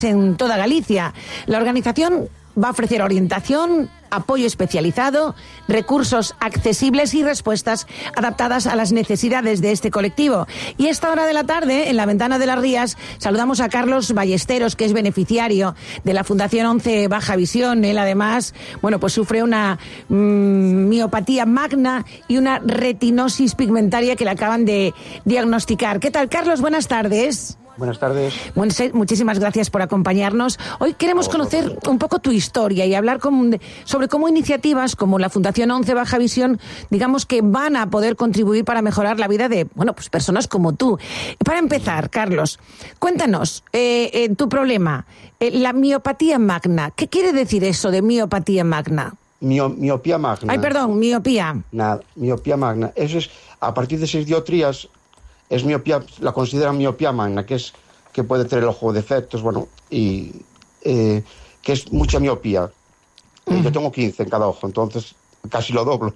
en toda Galicia. La organización va a ofrecer orientación, apoyo especializado, recursos accesibles y respuestas adaptadas a las necesidades de este colectivo. Y a esta hora de la tarde, en la Ventana de las Rías, saludamos a Carlos Ballesteros, que es beneficiario de la Fundación 11 Baja Visión. Él, además, pues sufre una miopatía magna y una retinosis pigmentaria que le acaban de diagnosticar. ¿Qué tal, Carlos? Buenas tardes. Buenas tardes. Muchísimas gracias por acompañarnos. Hoy queremos conocer un poco tu historia y hablar sobre cómo iniciativas como la Fundación 11 Baja Visión, digamos que van a poder contribuir para mejorar la vida de, personas como tú. Para empezar, Carlos, cuéntanos tu problema, la miopatía magna. ¿Qué quiere decir eso de miopatía magna? Miopía magna. Ay, perdón, miopía. Nada, miopía magna. Eso es, a partir de 6 dioptrías, es miopía, la consideran miopía magna, que puede tener el ojo defectos, y que es mucha miopía. Yo tengo 15 en cada ojo, entonces casi lo doblo.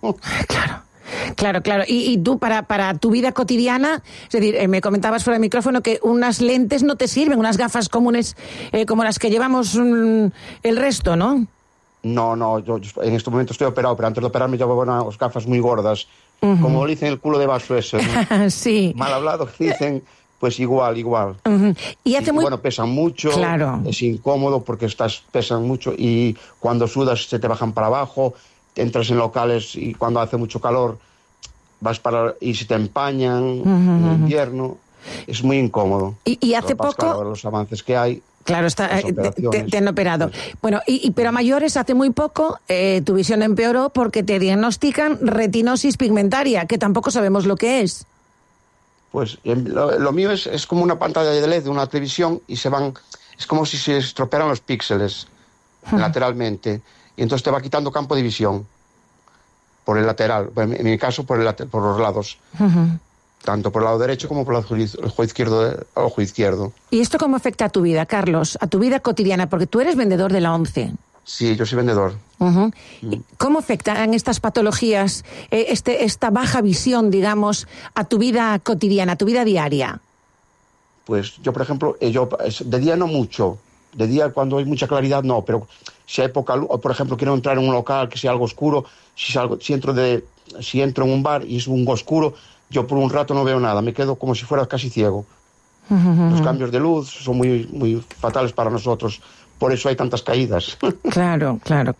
Claro. Y tú, para tu vida cotidiana, es decir, me comentabas fuera del micrófono que unas lentes no te sirven, unas gafas comunes como las que llevamos el resto, ¿no? No, yo en este momento estoy operado, pero antes de operarme llevaba unas gafas muy gordas, como dicen el culo de vaso ese, ¿no? Sí. Mal hablado, que dicen, pues igual. Y pesan mucho, claro. Es incómodo porque pesan mucho y cuando sudas se te bajan para abajo, entras en locales y cuando hace mucho calor y se te empañan en invierno, es muy incómodo. Y hace poco... Claro, los avances que hay... Claro, te han operado. Pero a mayores, hace muy poco, tu visión empeoró porque te diagnostican retinosis pigmentaria, que tampoco sabemos lo que es. Pues lo mío es como una pantalla de LED de una televisión y es como si se estropearan los píxeles lateralmente, y entonces te va quitando campo de visión por el lateral, en mi caso por los lados. Tanto por el lado derecho como por el ojo izquierdo. ¿Y esto cómo afecta a tu vida, Carlos? A tu vida cotidiana, porque tú eres vendedor de la 11. Sí, yo soy vendedor. ¿Cómo afectan estas patologías, esta baja visión, digamos, a tu vida cotidiana, a tu vida diaria? Pues yo, por ejemplo, de día no mucho. De día, cuando hay mucha claridad, no. Pero si hay poca luz, o por ejemplo, quiero entrar en un local que sea algo oscuro, si entro en un bar y es un oscuro, yo por un rato no veo nada, me quedo como si fuera casi ciego. Los cambios de luz son muy, muy fatales para nosotros, por eso hay tantas caídas. Claro.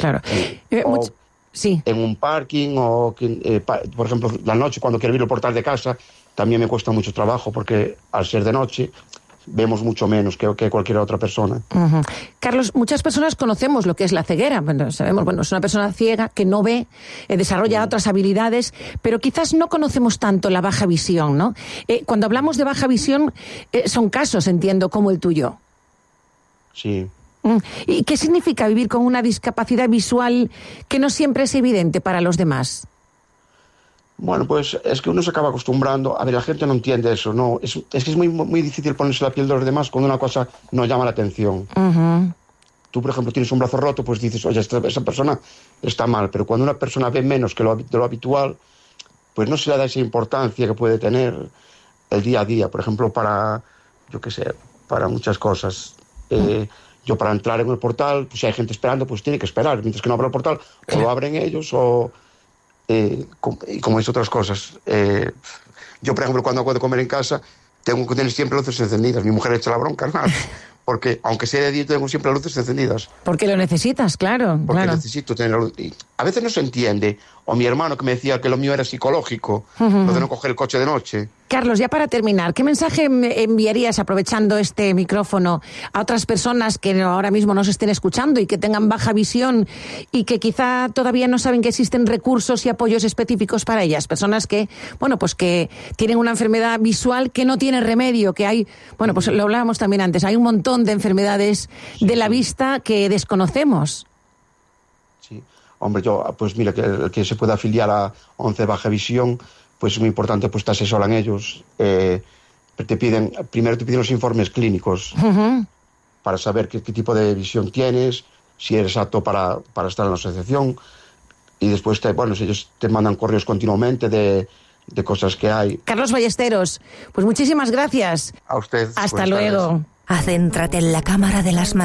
Sí. En un parking por ejemplo, la noche cuando quiero abrir el portal de casa, también me cuesta mucho trabajo porque al ser de noche vemos mucho menos que cualquier otra persona. Carlos, muchas personas conocemos lo que es la ceguera. Sabemos, es una persona ciega que no ve, desarrolla otras habilidades, pero quizás no conocemos tanto la baja visión, ¿no? Cuando hablamos de baja visión, son casos, entiendo, como el tuyo. Sí. ¿Y qué significa vivir con una discapacidad visual que no siempre es evidente para los demás? Pues es que uno se acaba acostumbrando. A ver, la gente no entiende eso, ¿no? Es que es muy, muy difícil ponerse la piel de los demás cuando una cosa no llama la atención. Tú, por ejemplo, tienes un brazo roto, pues dices, oye, esa persona está mal. Pero cuando una persona ve menos de lo habitual, pues no se le da esa importancia que puede tener el día a día. Por ejemplo, para muchas cosas. Yo para entrar en el portal, pues si hay gente esperando, pues tiene que esperar. Mientras que no abra el portal, o lo abren ellos o... como es otras cosas. Yo, por ejemplo, cuando hago de comer en casa, tengo que tener siempre luces encendidas. Mi mujer echa la bronca, ¿no? Porque aunque sea de día, tengo siempre las luces encendidas. Porque lo necesitas, claro. Porque necesito tener la luz. Y a veces no se entiende. O mi hermano que me decía que lo mío era psicológico, lo de no coger el coche de noche. Carlos, ya para terminar, ¿qué mensaje enviarías, aprovechando este micrófono, a otras personas que ahora mismo nos estén escuchando y que tengan baja visión y que quizá todavía no saben que existen recursos y apoyos específicos para ellas? Personas que, que tienen una enfermedad visual que no tiene remedio, que hay, pues lo hablábamos también antes, hay un montón de enfermedades de la vista que desconocemos. Sí. Hombre, pues mira, que se pueda afiliar a 11 Baja Visión, pues es muy importante, pues te asesoran ellos. Primero te piden los informes clínicos para saber qué tipo de visión tienes, si eres apto para estar en la asociación, y después ellos te mandan correos continuamente de cosas que hay. Carlos Ballesteros, pues muchísimas gracias. A usted. Hasta luego. Acéntrate en la cámara de las